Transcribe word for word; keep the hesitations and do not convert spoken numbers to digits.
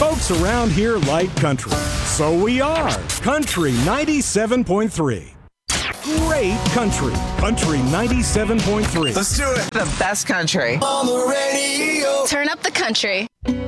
Folks around here like country. So we are Country ninety-seven point three. Great country. Country ninety-seven point three. Let's do it. The best country. On the radio. Turn up the country.